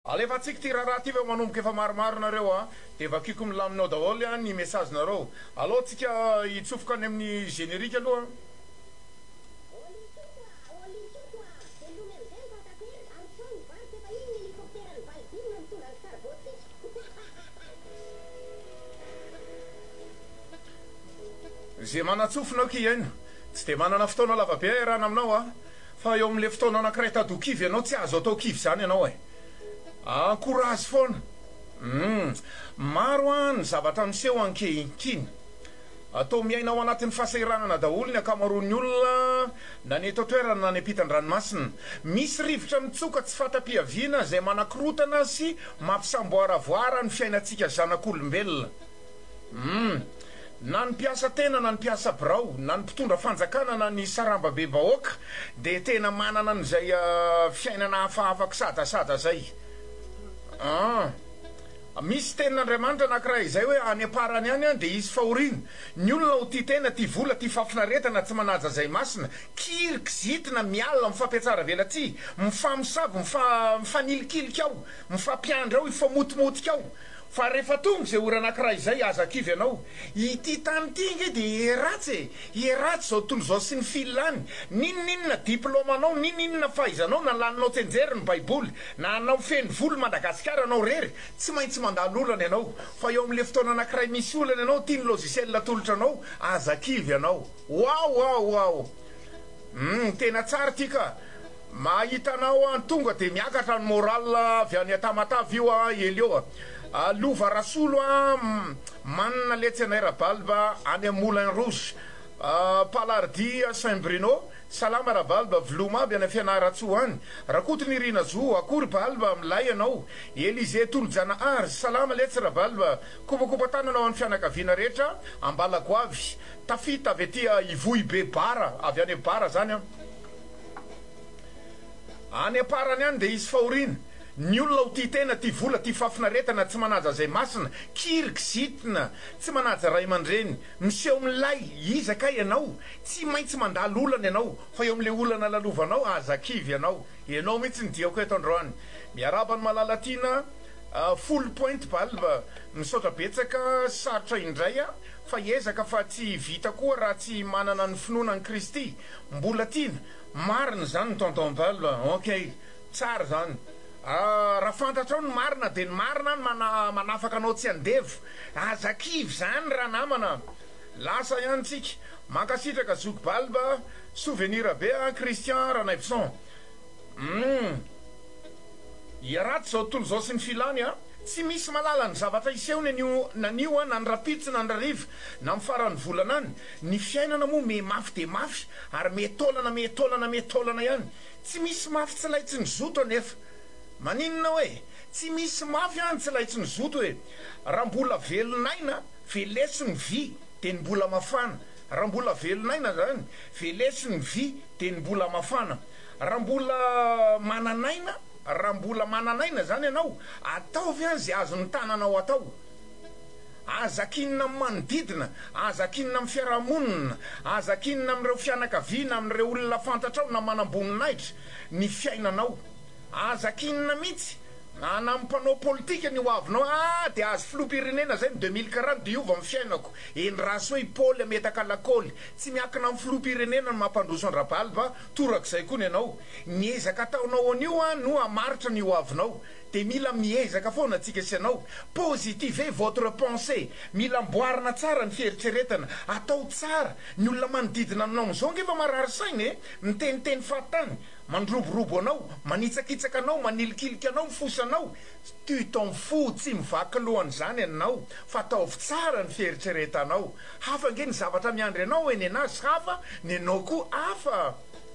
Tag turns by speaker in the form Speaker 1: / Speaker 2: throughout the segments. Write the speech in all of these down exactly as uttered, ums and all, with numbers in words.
Speaker 1: alefatsika ty raharaha ty va manomboka efa maromaro nareo a dia vakiako milaminao daholo a ny message nareo. Allo tsika hitsofoka any amin'ny générique aloha. Zay manatsofonao ki aina tsy dia manana fotoana lavabe rahana aminao a fa eo amin'ilay fotoana anankiray tadokivy ianao tsy azo atao kivy zany ianao e. Encourage foana. Mm. Maro a ny zavatra miseho ankehinkiny. Atao miaina ao anatin'ny fahasahiranana daholo ny akamaroan'ny olona na ny eto toerana na ny ampitan-dranomasina. Misy rivotra mitsoka tsy fatam-piaviana izay manakorotana sy mampisamboaravoara ny fiainantsika zanak'olombelona. Mm. Na ny mpiasa tena na ny mpiasa birao na ny mpitondra fanjakana na ny sarambabe bahoaka dia tena manana n'izay uh, fiainana hafahafaka sadasada zay. Ah. Misy tenin'Andriamanitra anankiray izay hoe any aparany any dia izy fahoriana ny olona ho tia tena tia vola tia fafinaretana tsy manaja zay masina kirika zitina mialina mifampiatsara velatsy mifamosavy mifanilikilika ao mifampiandra ao ifamotomotika ao. Fa rehefa tonga zay ora anankiray izay azakivy ianao ity tany ity nge dia ratsy ratsy zao tontolo zao sy ny filany ninoninona diplomanao ninoninona fahaizanao na laninao tsenjery ny baiboly na anao feny volo Madagasikara anao rery tsy maintsy mandalo olana ianao. Fa eo amin'ilay fotoana anankiray misy olana ianao tia ny logiciel tolotra anao azakivy ianao. Wow wow wow. Mm, tena tsara ity ka. Mahitanao an tonga dia miakatra ny moral avy any Tamatavy io a ely eo Lova Rasolo a manana letsenay Rabalba any amin'ny Moulin Rouge. Palardy Saint-Bruno salama Rabalba Vloma aby any Fianaratsoa any. Rakotony Irina Zo akory Balba milay ianao. Elize Tolojana salama letsy Rabalba kopakopa tananao any fianakaviana rehetra Ambalagoavy tafita avy aty Ivohy be bara avy any bara zany a. Any aparany any dia izy fahoriana ny olona ho tia tena tia vola tia fafinaretana tsy manaja zay masina kirika zitina tsy manaja ray aman-dreny miseho milay izaka ianao tsy maintsy mandalo olana ianao fa eo amin'ilay olana lalovanao azakivy ianao. Ianao mihitsy ny diako eto androany miaraba ny malalatiana full point balba misaotra betsaka sarotra indray a fa ezaka fa tsy vita koa raha tsy manana ny finoana ny Kristy mbola tiana marina zany ny tonton balba. Ok tsara zany. Raha fantatrao ny marina dia ny marina ny mana manafaka anao tsy andevo azakivy zany raha namana. Lasa ihany tsika mankasitraka zoky balba souvenir be a Christian Ranaivson. Mm. Ratsy zao tontolo zao sy ny filany a tsy misy malala ny zavatra isehony nanio na ny rapitsy na ny rariva na mifarany volana any. Ny fiainana moa me mafy dia mafy ary metolana metolana metolana ihany. Tsy misy mafy tsy laitsy ny zoto anefa. Maninona hoe tsy misy mafy any tsy laitsy ny zoto hoe raha mbola velonaina velesy ny vy dia ny mbola mafana. Raha mbola velonaina zany velesy ny vy dia ny mbola mafana. Raha mbola mananaina raha mbola mananaina zany ianao ataovy any zay azony tananao atao. Azakinina amin'ny manodidina azakinina amin'ny fiarahamonina azakinina amin'ireo fianakaviana amin'ireo olona fantatrao na manamboninahitra ny fiainanao. Azakinina mihitsy na mpanao politika ny hoavinao ah dia azo filoham-pirenena zay ny deux mille quarante dia iova amin'ny fiainako eny raso hoe Paul metaka lakôly tsy miakina amin'ny filoham-pirenena ny mampandroso any Rabalba torak'izay koa ny ianao. Ny ezaka ataonao an'io a no hamaritra ny hoavinao dia mila miezaka foana antsika sy ianao. Positive votre pensée mila mboarina tsara ny fieritreretana atao tsara. Ny olona manodidina anao amin'izao ngefa marary saina e miteniteny fahatany mandroborobo anao manitsakitsaka anao manilikilika anao mifosanao. Tu t'en fous tsy mivaky lohany zany ianao fa ataovy tsara ny fieritreretanao. Hafa nge ny zavatra miandry anao eny anazy hafa ny anao koa hafa.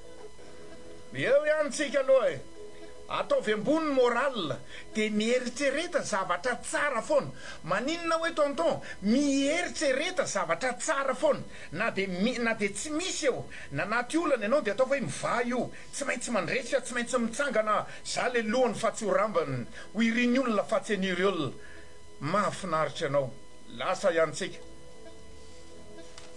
Speaker 1: Eo ihany tsika aloha e ataovy ambony moral dia mieritsereta zavatra tsara foana. Maninona hoe tonton mieritsereta zavatra tsara foana na dia na dia tsy misy eo na naty olana ianao dia ataovy hoe miva io tsy maintsy mandresy tsy maintsy mitsangana za le lohany fa tsy ho rambany ho iriny olona fa tsy haniry olona. Mahafinaritra ianao. Lasa ihantsika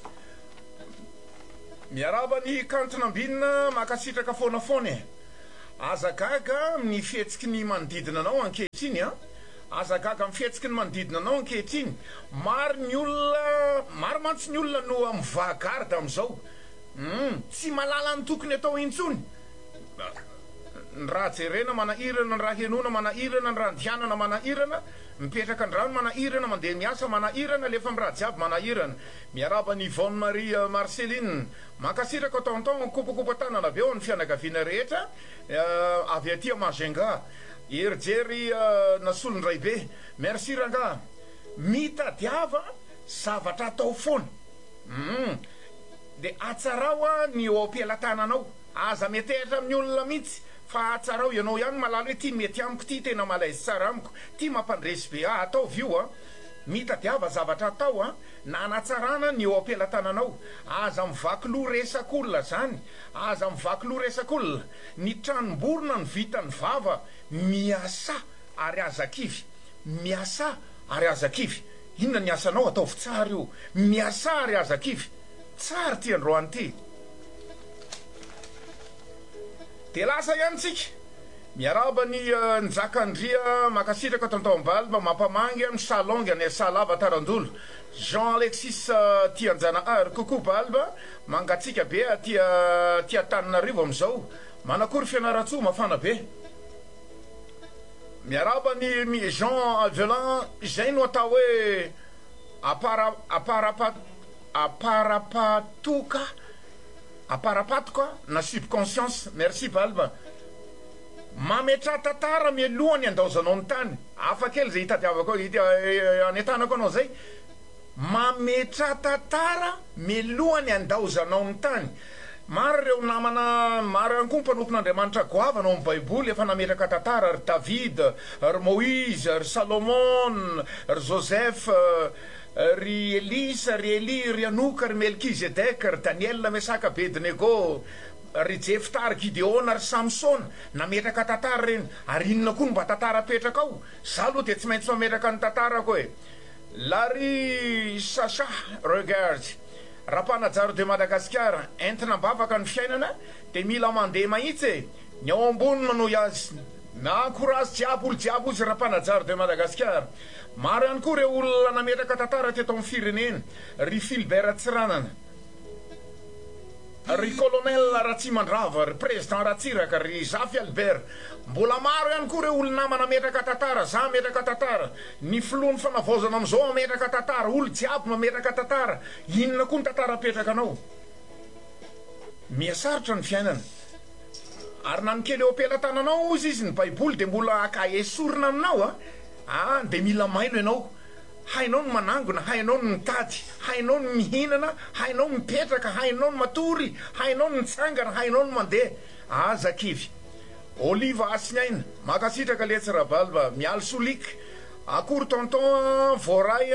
Speaker 1: miaraba ny kantonambinina makasitraka foana foana e. azagaga ny fihetsiky ny manodidina anao ankehitriny a azagaga amin'ny fihetsiky ny manodidina anao ankehitriny maro ny olona maro mantsy ny olona no mivagarda amin'izao mm, tsy malala ny tokony atao intsony ny raha jerena manahirana ny raha henona manahirana ny raha ndianana manahirana mipetraka ny rano manahirana mandeha miasa manahirana lefa amin'ny raha jiaby manahirana miaraba ny Yvonne Marie Marceline mankasiraka taontaona kopokopo tanana be eo ny fianakaviana rehetra uh, avy aty Mazenga erijery uh, nasolondray be merci ranga mitadiava zavatra atao foana mm. de atsarao ny eo am-pialatananao aza metehitra amin'ny olona mihitsy fa atsarao ianao ihany malala hoe ty mety amiko ty tena malaizy tsara amiko ty mampandresy be ah atao vio a mitadiava zavatra atao a na anatsarana ny eo am-pialatananao aza mivaky loha resak'olona zany aza mivaky loha resak'olona ny tranomborona ny vita ny vava miasa ary azakivy miasa ary azakivy inona ny asanao ataovy tsara io miasa ary azakivy tsara ty androany ty de lasa ihany tsika miaraba ny uh, njakandria makasitraka tontombalba mampamangy amin'ny salonga ny salava tarandolo Jean Alexis uh, tia Anjanahary kokoa balba mangatsika be tia tia Tananarivo am'izao manakory fianaratsoa mafana be miaraba ny Jean Alvelan izay no atao hoe apara aparapa aparapatoka aparapatoka na subconscience merci balba mametra tatara mialohany andaozanao ny tany afa kely zay hitadiavako anetanako anao zay mametra tatara mialohany andaozanao ny tany maro reo namana maro ihany koa mpanompon'Andriamanitra goavana ao amin'ny baiboly efa nametraka tatara ry David ry Moïse ry Salomon ry Joseph ry Elisa ry Eli ry Anoka ry Melkizedeka ry Daniel Mesaka Abednego ry Jefta ry Gideona ry Samson nametraka tatara reny ary inona koa mba tatara petraka ao za aloha de tsy maintsy mametraka ny tatara koa e Larry Sacha regarde rapanajaro de Madagasikara entina mbavaka ny fiainana de mila mandeha mahitsy ny ao ambony manao azy na courage jiaby olo jiaby ozy rapanajaro de Madagasikara maro ihany koa reo olona nametraka tatara teto amin'ny firenena ry Philbert Tsiranana ry colonel Ratsimandrava ry président Ratsiraka ry Zafy Albert mbola maro ihany koa reo olona manametraka tatara za metraka tatara ny filohan'ny fanavaozana am'izao mametraka tatara olo jiaby mametraka tatara inona koa ny tatara petraka anao miasarotra ny fiainana ary na nikely eo am-pelatananao ozy izy ny baiboly de mbola akaesorina aminao a ah de mila mailo ianao hainao ny manangona hainao ny mitady hainao ny mihinana hainao mipetraka hainao ny matory hainao ny mitsangana hainao ny mandeha aza kivy Oliva Asinaina makasitraka letsy rabalba mialy solika akory tonton voray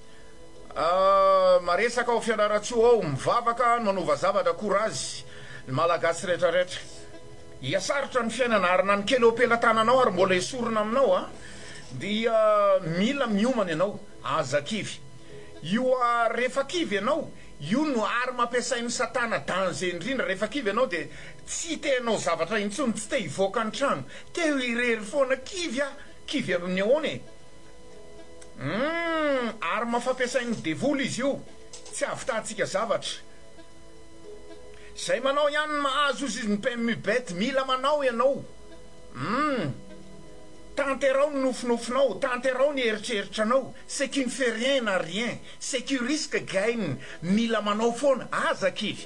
Speaker 1: uh, maresaka ao fianaratsoa ao mivavaka manova zavatra courage ny malagasy rehetrarehetra iasarotra ny fiainana ary na ny kely eo am-pelatananao ary mbola esorina aminao a dia mila miomana ianao aza kivy io rehefa kivy ianao io no ary mampiasain'ny satana danger indrindra rehefa kivy ianao de tsy tenao zavatra intsony tsy te hivoaka ny trano te irery foana kivy a kivy amin'ny ahoana e mm, ary mafampiasain'ny devoly izy io tsy avitantsika zavatra zay manao ihany mahazo izy ny pemubet mila manao ianao mm. Tanterao ny nofinofinao, tanterao ny eritreritranao, ce qui ne fait rien n'a rien, ce qui risque gagne, mila manao foana, aza kivy.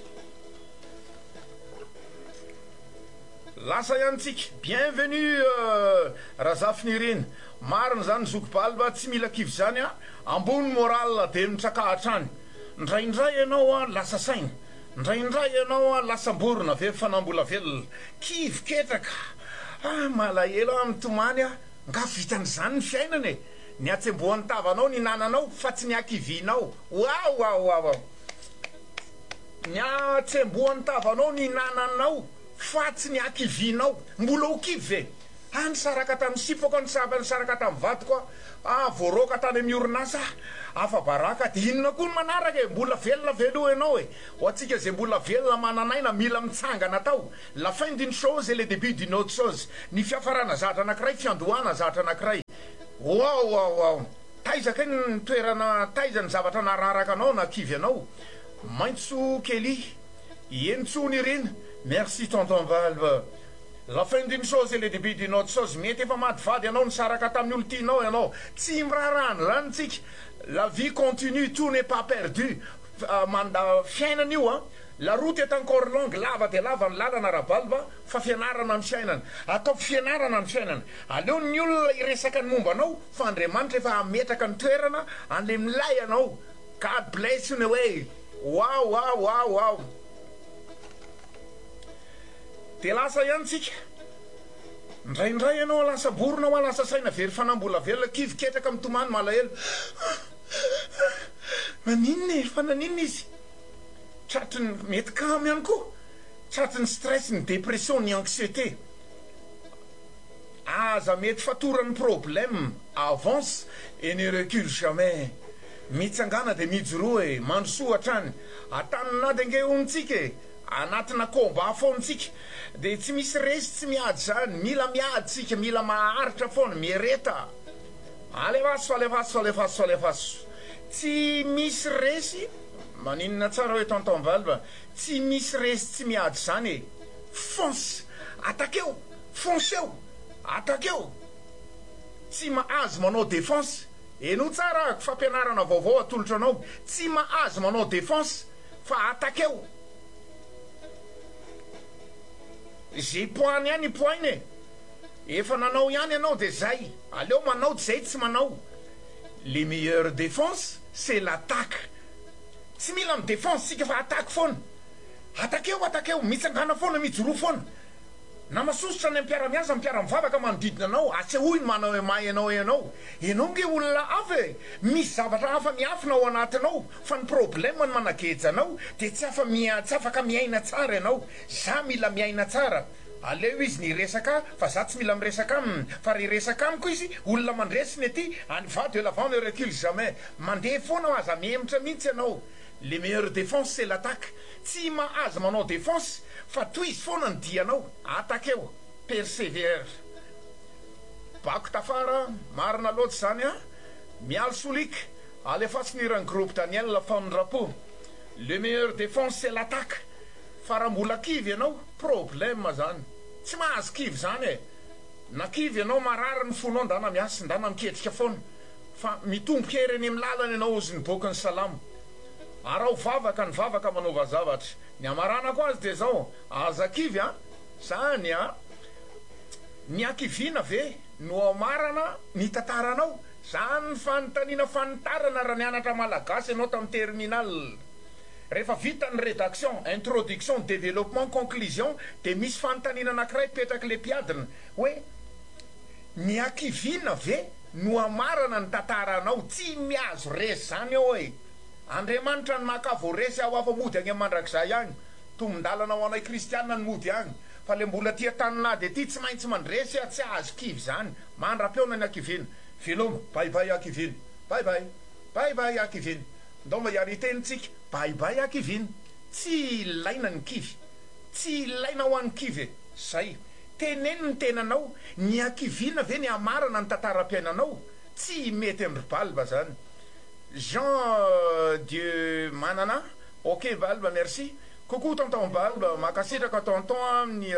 Speaker 1: Lasa ihany tsika, bienvenue uh, Razafy Nirina, marina zany zokobalba tsy mila kivy zany a, ambony moral de mitsakahatrany. Ndraindray ianao a lasa saina, ndraindray ianao a lasa mborona ve fanambola velona, kivy ketraka. Ah, malahelo amin'ny tomany a nga vitan'izany ny fiainana e ny atsembohan'ny tavanao ny nananao fa tsy ny akivinao wow wow wow ny atsembohan'ny tavanao ny nananao fa tsy ny akivinao mbola ho kivy ve any saraka tamin'ny sipako any saba ny saraka tamin'ny vadiko a voaroka tany amin'ny orinasa afa baraka dia inona koa ny manaraka e mbola velona velo ianao e ho antsika zay mbola velona mananaina mila mitsangana tao la fin d'une chose et le début d'une autre chose ny fiafarana zatra anankiray fiandohana zatra anankiray wao wao wao taizaka ny toerana taiza ny zavatra nararaka anao na kivy anao maintso kely entsony ireny merci tonton Valve la fin d'une chose et le début d'une autre chose mety efa maty vady anao nisaraka tamin'ny olo tianao ianao tsy mirarahana zany tsika la vie continue tout n'est pas perdu manda fiainana io a la route est encore longue lava de lava ny lalana rabalva fa fianarana ny fiainana atao fianarana ny fiainana aleo ny olona iresaka ny momba anao fa Andriamanitra efa ametraka ny toerana an'le milay anao God bless you anyway wow wow wow wow de lasa ihany tsika ndraindray ianao lasa borona ho lasa saina very fanambola velona kivy ketraka mitomany malahelo maninona e fa naninona izy tratry ny mety kamo ihany koa tratry ny stress ny dépression ny anxiété aza mety fatoran'ny problème avance et ne recule jamais mitsangana de mijoroa e mandrosoa hatrany atanina de nge ontsika e anatina combat foantsika de tsy misy resy tsy miady zany mila miady tsika mila maharitra foana miereta alefaso alefaso alefaso alefaso tsy misy resy maninona tsara hoe tonton Valve tsy misy resy tsy miady zany e fonce atakeo fonceo atakeo tsy mahazo manao défense eno tsara fampianarana vaovao atolotra anao tsy mahazo manao défense fa atakeo zay poany ihany poainy e efa nanao ihany ianao de zay aleo manao zay tsy manao les meilleures défenses c'est l'attaque tsy mila mi défense sika fa attaque foana atakeo atakeo mitsangana foana mijoro foana na masosotra ny ampiaramiasa mpiara-mivavaka manodidina anao asehoiny manao may anao ianao ianao nge olona hafa e misy zavatra hafa miafina ao anatinao fa ny problème ny manageja anao de tsy afa mia tsy afaka miaina tsara ianao za mila miaina tsara aleo izy ny resaka fa za tsy mila miresaka aminy fa re resaka amiko izy olona mandresiny aty any va de l'avant ne recule jamais mandeha foana aza mihemitra mihitsy ianao les meilleures défenses c'est l'attaque tsy mahazo manao défense fa toizy foana ny dianao atakeo persévère bako tafara marina loatra zany a mialo solika alefatsy nirany groupe Daniel la famindrapo le meilleur défense c'est l'attaque fa raha mbola kivy ianao problème zany tsy mahazo kivy zany e na kivy ianao marary ny fonao ndana miasa ndana miketrika foana fa mitomboka ereny amin'ny lalana ianao ozy ny bokany salamo ara ho vavaka ny vavaka manova zavatra ny amaranako azy de zao aza kivy a zany a ny akivina ve no amarana ny tantaranao zany ny fanontaniana fanitarana raha nianatra malagasy ianao tamin'ny terminal rehefa vita ny rédaction introduction développement conclusion de misy fanontaniana anankiray petraka le mpiadina hoe ny akivina ve no amarana ny tantaranao tsy miazo resy zany ao e Andriamanitra ny makavo resy ao afa mody agny mandrakizay agny tombondalana ho anay kristianina ny mody agny fa le mbola tia taninady aty tsy maintsy mandresy a tsy azo kivy zany mandra-peona ny akivina filoma baibay akivina baibay baibay akivina ndoma iary tenitsika baibay akivina tsy ilaina ny kivy tsy ilaina ho an'ny kivy zay teneny ny tenanao ny akivina ve ny amarana ny tantaram-piainanao tsy mety amry balba zany Jean Dieu manana ok Balba merci coucou tonton Balba makasitraka tonton amin'ny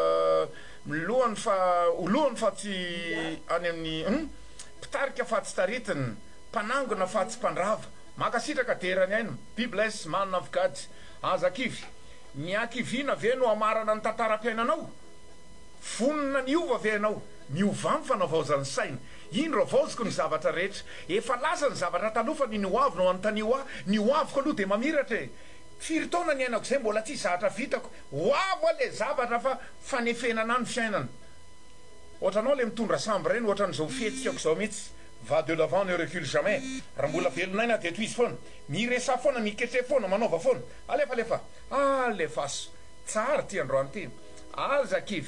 Speaker 1: lohany fa lohany fa tsy any amin'ny pitarika fa tsy taritiny mpanangona fa tsy mpandrava makasitraka derany aina biblesse manana avokady azakivy ny akivina ve no amarana ny tantaram-piainanao vonona niova ve ianao miova amin'ny fanavaozany saina ino ro vaoziko ny zavatra rehetra efa lasa ny zavatra talofa ny nioavy no anotany oa nioaviko aloha de mamiratra e firy taona ny ainako zay mbola tsy zavatra vitako oavo a le zavatra fa fanefenana ny fiainana ohatranao le mitondra samby reny ohatran'izao fihetsikako zao mihitsy va de l'avant ne recule jamais raha mbola velonaina de toizy foana miresa foana miketre foana manova foana alefa alefa alefaso tsara ty androany ty aza kivy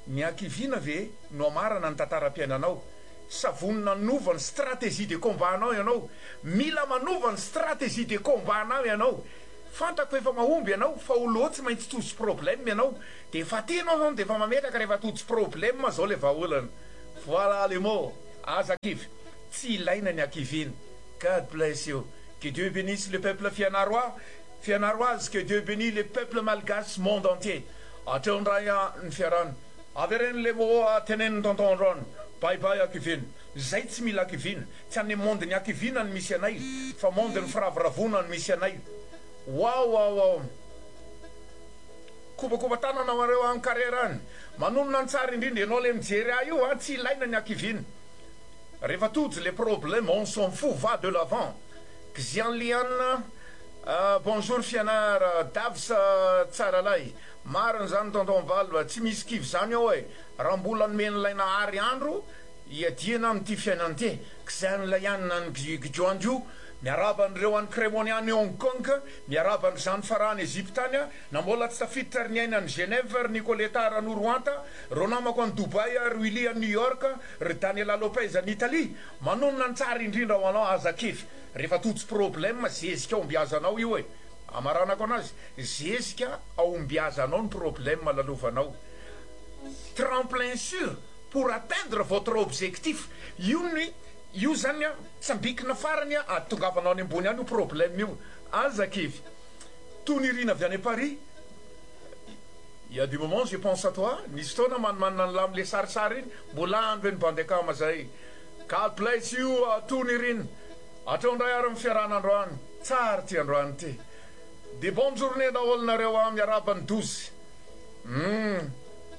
Speaker 1: ny ankiviana ve no amarana ny tantaram-piainanao. Savonina nova ny stratégie de combat anao ianao, mila manova ny stratégie de combat anao ianao. Fantako efa mahomby ianao fa olo tsy maintsy tosy problème ianao, de efa tianao zany de efa mametraka rehefa tosy problème zao le vahaolana. Voilà les mots. Aza kivy, tsy ilaina ny ankivina. God bless you. Que Dieu bénisse le peuple fianarois, fianaroise, que Dieu bénisse le peuple malgache, monde entier. Atondraya ny fiarana. Avereny le mots teneny tonton Ron. Bye bye ankivina. Zay tsy mila ankivina. Tsy any monde ny ankivina ny misy anay, fa monde ny firavoravona ny misy anay. Wow, wow, wow. Kobakoba tanana mareo amin'ny karerany. Manonona ny tsara indrindra ianao le mijery ahy io, tsy ilaina ny ankivina. Rehefa tojo les problèmes, on s'en fout, va de l'avant. Xian Lian, uh, bonjour fianara, davsa tsaralay. Marina zany tonton Valva, tsy misy kivy zany ao e. Raha mbola nomen'ilay nahary andro, iadiana amin'ity fiainan'ity. Xian Lian ny Gjoanjo, miaraban'ireo any Crémoniany Hong Kong, miaraban'ny zany farany Egyptania, na mbola tsy tafiditra ny aina ny Genève, ry Nicoleta Ranoroanta, ro namako any Dubai, ry Willy any New York, ry Daniela Lopez any Italie. Manonona ny tsara indrindra ho anao aza kivy. Rehefa totsy problème, zezika aombiazanao io e. Amaranako anazy, zezika aombiazanao ny problème lalovanao. Tremplin sûr pour atteindre votre objectif. Io ny io zany a tsambikina farany a atongavanao any ambony any io problème io. Aza kivy. Tonirina avy any Paris. Il y a du moment je pense à toi. Nisy fotoana manimanina ny lamy le sarisary iny, mbola andro eny bandekama zay. God bless you Tonirina. Atondray ary amin'ny fiarahan'androany. Tsara ty androany ty. De bonne journée daholonareo a miarabany douze. Mm.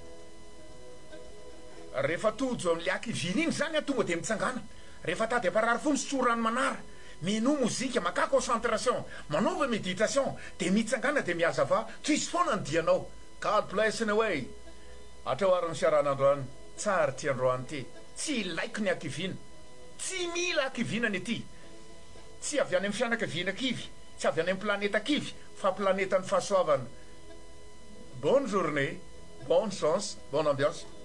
Speaker 1: Rehefa tojo amin'le ankivina iny zany a tonga de mitsangana. Rehefa tady aparary fony tsorany manara, mino mozika, maka concentration, manova méditation, de mitsangana de miazava, tsisy foana ny dianao. God bless in a way. Atreo ary ny fiarahan'androany. Tsara ty androany ty. Tsy ilaiko ny ankivina. Tsy mila ankivina ny ty. Tsy avy any amin'ny fianakaviana kivy, tsy avy any amin'ny planeta kivy, fa planeta ny fahasoavana. Bonne journée, bonne chance, bonne ambiance.